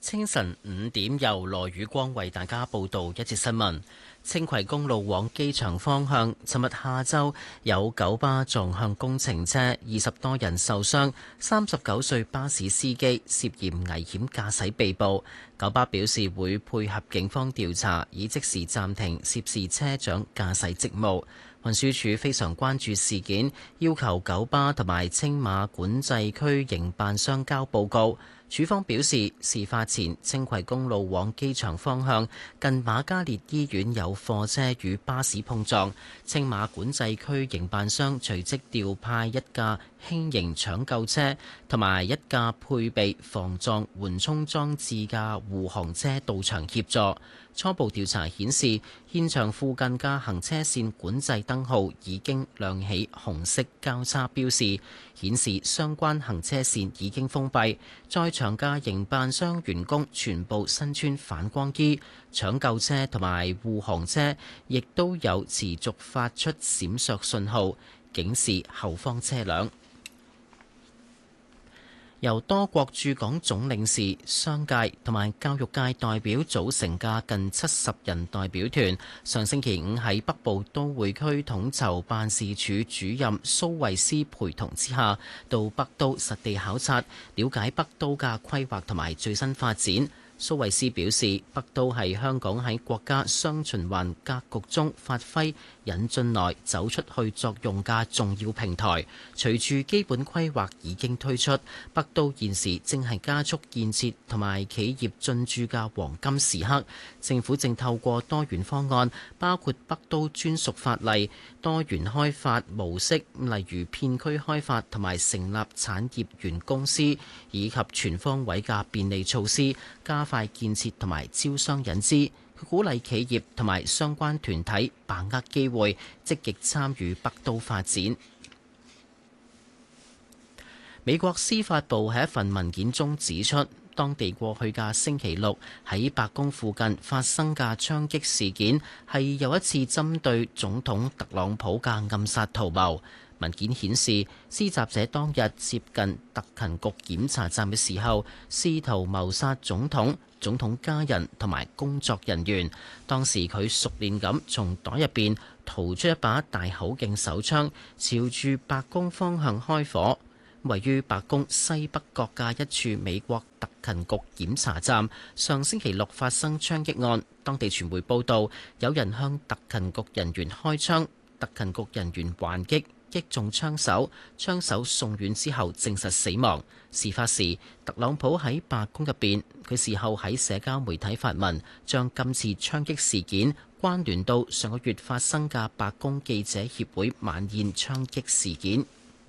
清晨5點，由羅宇光為大家報道一節新聞。青葵公路往機場方向，尋日下晝有九巴撞向工程車，20多人受傷。39歲巴士司機涉嫌危險駕駛被捕。九巴表示會配合警方調查，已即時暫停涉事車長駕駛職務。運輸署非常關注事件，要求九巴同埋青馬管制區營辦商交報告。署方表示，事發前青葵公路往機場方向近瑪嘉烈醫院有貨車與巴士碰撞，青馬管制區營辦商隨即調派一架輕型搶救車同埋一架配備防撞緩衝裝置嘅護航車到場協助。初步調查顯示，現場附近嘅行車線管制燈號已經亮起紅色交叉標示，顯示相關行車線已經封閉。在場嘅營辦商員工全部身穿反光衣，搶救車同埋護航車亦都有持續發出閃爍信號，警示後方車輛。由多國駐港總領事、商界同埋教育界代表組成嘅近70人代表團，上星期五喺北部都會區統籌辦事處主任蘇慧斯陪同之下，到北都實地考察，了解北都嘅規劃同埋最新發展。蘇慧斯表示，北都係香港喺國家雙循環格局中發揮引進來走出去作用嘅重要平台。隨住基本規劃已經推出，北都現時正係加速建設同埋企業進駐嘅黃金時刻。政府正透過多元方案，包括北都專屬法例、多元開發模式，例如片區開發同埋成立產業園公司，以及全方位嘅便利措施，加快建設同埋招商引資。佢鼓勵企業同埋相關團體把握機會，積極參與北都發展。美國司法部喺一份文件中指出，當地過去嘅星期六喺白宮附近發生嘅槍擊事件係又一次針對總統特朗普嘅暗殺圖謀。文件顯示，施襲者當日接近特勤局檢查站嘅時候，試圖謀殺總統、總統家人同埋工作人員。當時佢熟練咁從袋入邊掏出一把大口徑手槍，朝住白宮方向開火。位於白宮西北角嘅一處美國特勤局檢查站，上星期六發生槍擊案。當地傳媒報道，有人向特勤局人員開槍，特勤局人員還擊，擊中槍手，槍手送院之後證實死亡。事發時，特朗普喺白宮入邊，佢事後喺社交媒體發文，將今次槍擊事件關聯到上個月發生嘅白宮記者協會晚宴槍擊事件。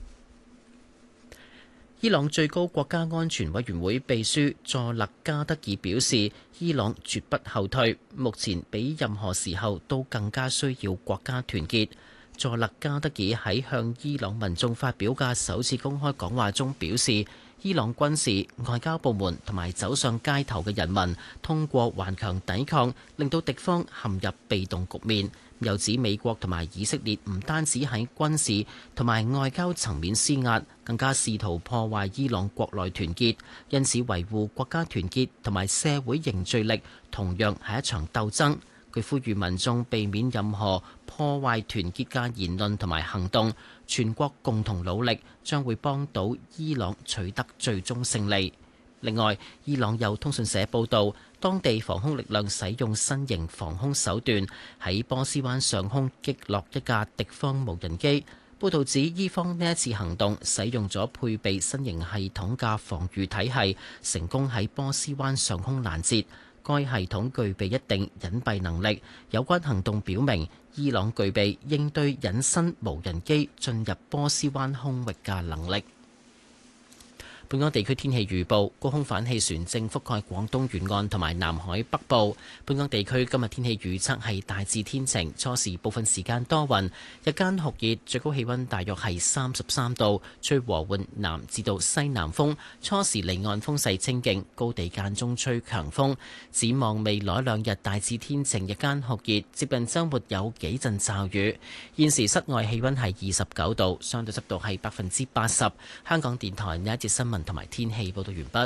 伊朗最高國家安全委員會秘書佐勒加德爾表示，伊朗絕不後退，目前比任何時候都更加需要國家團結。佐勒加德爾喺向伊朗民眾發表嘅首次公開講話中表示，伊朗軍事、外交部門同埋走上街頭嘅人民，通過頑強抵抗，令到敵方陷入被動局面。又指美國同埋以色列唔單止喺軍事同埋外交層面施壓，更加試圖破壞伊朗國內團結，因此維護國家團結同埋社會凝聚力同樣係一場鬥爭。佢呼籲民眾避免任何破壞團結嘅言論同埋行動，全國共同努力將會幫到伊朗取得最終勝利。另外，伊朗有通訊社報道，當地防空力量使用新型防空手段，喺波斯灣上空擊落一架敵方無人機。報道指，伊方呢一次行動使用咗配備新型系統嘅防禦體系，成功喺波斯灣上空攔截。該系統具備一定隱蔽能力。有關行動表明，伊朗具備應對隱身無人機進入波斯灣空域嘅能力。本港地區天氣預報，高空反氣旋正覆蓋廣東沿岸同埋南海北部。本港地區今日天氣預測係大致天晴，初時部分時間多雲，日間酷熱，最高氣溫大約係33度，吹和緩南至到西南風，初時離岸風勢清勁，高地間中吹強風。展望未來兩日大致天晴，日間酷熱，接近週末有幾陣驟雨。現時室外氣溫係29度，相對濕度係80%。香港電台呢一節新聞聞同埋天氣報道完畢。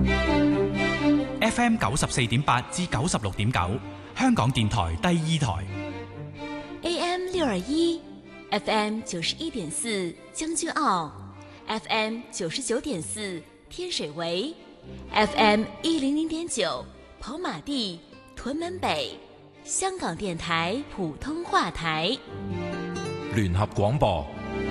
FM 94.8至96.9，香港電台第二台。 AM 621 FM 91.4將軍澳 FM 99.4天水圍 FM 100.9跑馬地屯門北，香港電台普通話台聯合廣播。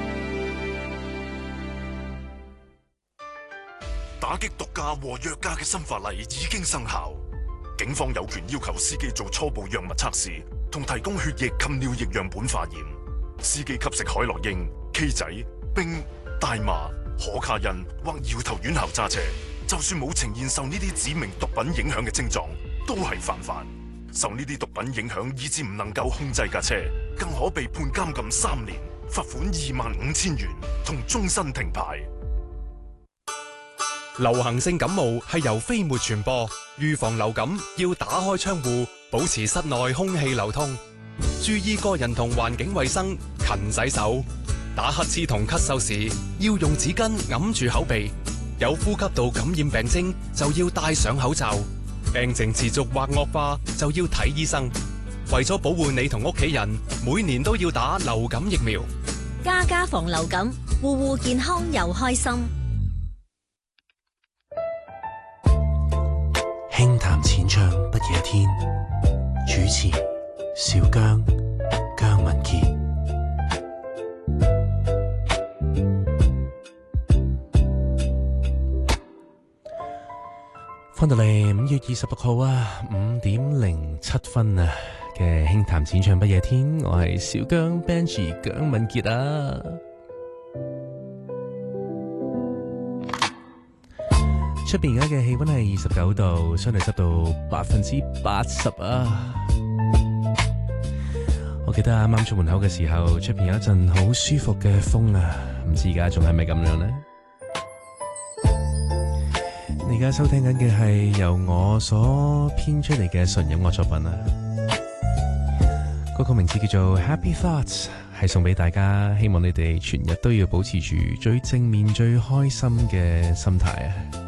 打擊毒駕和藥駕嘅新法例已經生效，警方有權要求司機做初步藥物測試，同提供血液及尿液樣本化驗。司機吸食海洛因、K 仔、冰、大麻、可卡因或搖頭丸後揸車，就算冇呈現受呢啲指明毒品影響嘅症狀，都係犯法。受呢啲毒品影響以致唔能夠控制架車，更可被判監禁3年、罰款25,000元同終身停牌。 流行性感冒係由飛沫傳播，預防流感要打開窗戶，保持室內空氣流通，注意個人同環境衛生，勤洗手。打乞嗤同咳嗽時要用紙巾揞住口鼻，有呼吸道感染病徵就要戴上口罩，病情持續或惡化就要睇醫生。為咗保護你同屋企人，每年都要打流感疫苗。 家家防流感，戶戶健康又開心。 輕談淺唱不夜天，主持邵姜、姜文傑。翻到嚟5月26號啊，5:07啊嘅輕談淺唱不夜天，我係邵姜 Benji 姜文傑啊。出邊而家嘅氣溫係29度，相對濕度80%啊！我記得啱啱出門口嘅時候，出邊有一陣好舒服嘅風啊，唔知而家仲係咪咁樣呢？你而家收聽緊嘅係由我所編出嚟嘅純音樂作品啊，嗰個名字叫做 Happy Thoughts， 係送俾大家，希望你哋全日都要保持住最正面、最開心嘅心態啊！